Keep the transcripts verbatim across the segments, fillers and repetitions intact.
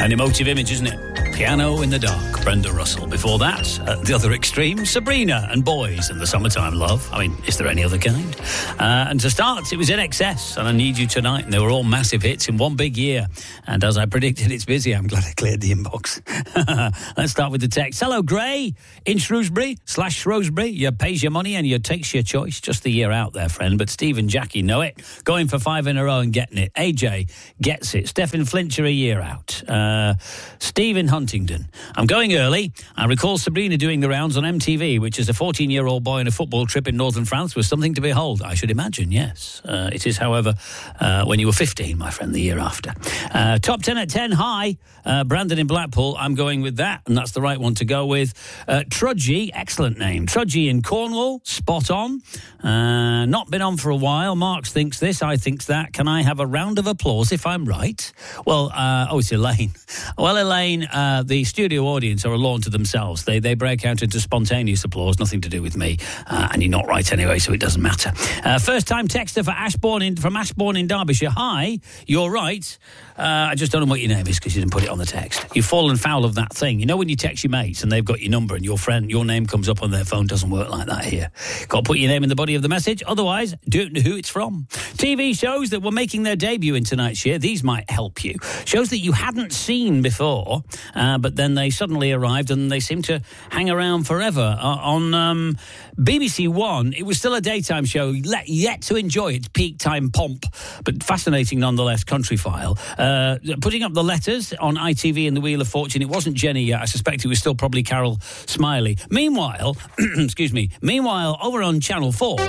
An emotive image, isn't it? Piano in the Dark, Brenda Russell. Before that, at the other extreme, Sabrina and Boys and the Summertime Love. I mean, is there any other kind? Uh, and to start, it was In Excess and I Need You Tonight, and they were all massive hits in one big year. And as I predicted, it's busy. I'm glad I cleared the inbox. Let's start with the text. Hello, Gray, in Shrewsbury, slash Shrewsbury. You pays your money and you takes your choice. Just the year out there, friend. But Steve and Jackie know it. Going for five in a row and getting it. A J gets it. Stephen Flincher a year out. Uh, Stephen Huntington. I'm going early. I recall Sabrina doing the rounds on M T V, which as a fourteen-year-old boy on a football trip in northern France was something to behold. I should imagine, yes. Uh, it is, however, uh, when you were fifteen, my friend, the year after. Uh, top ten at ten, hi. Uh, Brandon in Blackpool, I'm going with that, and that's the right one to go with. Uh, Trudgy, excellent name. Trudgy in Cornwall, spot on. Uh, not been on for a while. Marks thinks this, I thinks that. Can I have a round of applause if I'm right? Well, uh, oh, it's Elaine. Well, Elaine, uh, the studio audience are a law unto themselves. They they break out into spontaneous applause, nothing to do with me. Uh, and you're not right anyway, so it doesn't matter. Uh, first-time texter for Ashbourne in, from Ashbourne in Derbyshire. Hi, you're right. Uh, I just don't know what your name is because you didn't put it on the text. You've fallen foul of that thing. You know when you text your mates and they've got your number and your friend, your name comes up on their phone, doesn't work like that here. Got to put your name in the body of the message. Otherwise, don't know who it's from. T V shows that were making their debut in tonight's year. These might help you. Shows that you hadn't seen before, uh, but then they suddenly arrived and they seem to hang around forever. Uh, on um, B B C One, it was still a daytime show, yet to enjoy its peak time pomp, but fascinating nonetheless, Country File. Uh, putting up the letters on I T V and the Wheel of Fortune, it wasn't Jenny yet. I suspect it was still probably Carol Smiley. Meanwhile, excuse me, meanwhile, over on Channel four...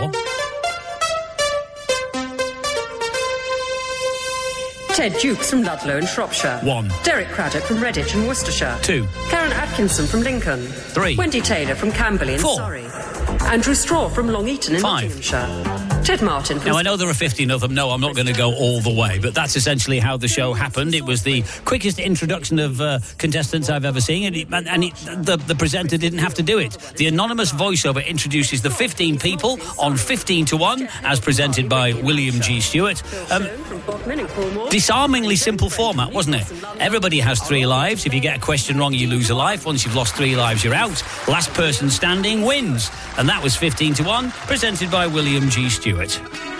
Ted Dukes from Ludlow in Shropshire. One. Derek Craddock from Redditch in Worcestershire. Two. Karen Atkinson from Lincoln. Three. Wendy Taylor from Camberley in Four. Surrey. Andrew Straw from Long Eaton in Five. Nottinghamshire. Ted Martin from... Now, I know there are fifteen of them. No, I'm not going to go all the way, but that's essentially how the show happened. It was the quickest introduction of uh, contestants I've ever seen, and, it, and it, the, the presenter didn't have to do it. The anonymous voiceover introduces the fifteen people on fifteen to one, as presented by William G. Stewart. Um, disarmingly simple format, wasn't it? Everybody has three lives. If you get a question wrong, you lose a life. Once you've lost three lives, you're out. Last person standing wins. And that was fifteen to one, presented by William G. Stewart.